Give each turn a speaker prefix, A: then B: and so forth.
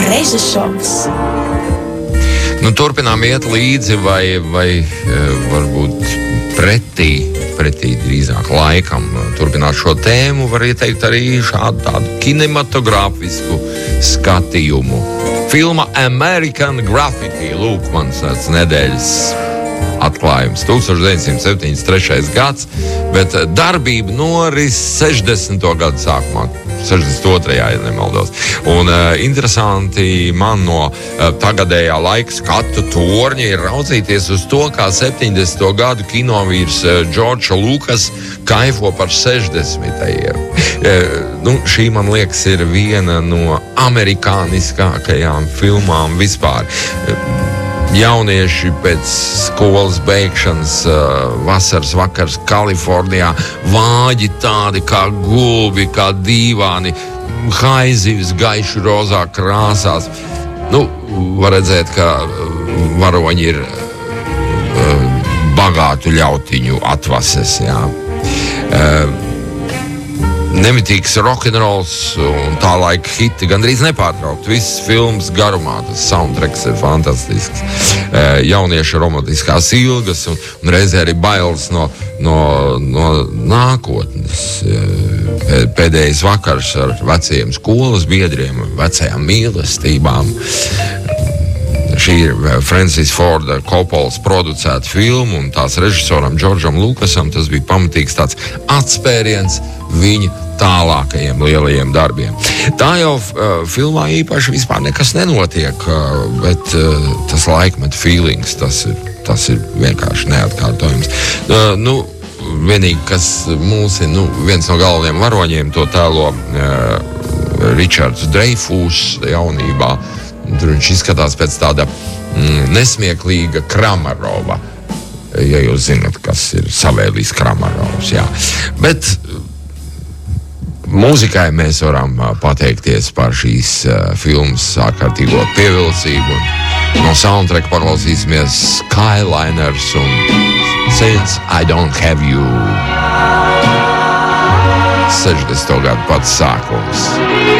A: Reizes šovs.
B: Nu, turpinām iet līdzi vai varbūt pretī drīzāk laikam. Turpināt šo tēmu var ieteikt arī šādu tādu kinematogrāfisku skatījumu. Filma American Graffiti, lūk, mans nedēļas atklājums. 1973. gads, bet darbība noris 60. gadu sākumā. 62. ja nemaldos. Un interesanti man no tagadējā laika skatu torņa ir raudzīties uz to, kā 70. gadu kinovīrs Džordžs Lukas kaifo par 60. Šī, man liekas, ir viena no amerikāniskākajām filmām vispār. Jaunieši pēc skolas beigšanas vasaras vakars Kalifornijā, vāģi tādi kā gulbi, kā dīvāni, haizivis gaiši rozā krāsās. Var redzēt, ka varoņi ir bagātu ļautiņu atvases, jā. Nemitīgs rock'n'rolls un tā laika hiti gandrīz nepārtraukt. Viss filmas garumā, tas soundtracks ir fantastisks. Jaunieša romantiskās ilgas un reizē arī bailes no nākotnes. Pēdējais vakars ar vecajiem skolas biedriem, vecajām mīlestībām. Šī ir Francis Forda Coppolas producēta filma, un tās režisoram Džordžam Lukasam tas bija pamatīgs tāds atspēriens viņa tālākajiem lielajiem darbiem. Tā jau filmā īpaši vispār nekas nenotiek, bet tas laikmeta feelings, tas ir vienkārši neatkārtojams. Vienīgi, kas mulsina, viens no galvenajiem varoņiem to tēlo Richards Dreyfuss jaunībā. Tur viņš izskatās pēc tāda nesmieklīga Kramarova, ja jūs zinat, kas ir Savēlijs Kramarovs, jā. Bet mūzikai mēs varam pateikties par šīs filmas ārkārtīgo pievilcību. No soundtrack paklausīsimies Skyliners un Since I Don't Have You. 60. gadu pats sākums.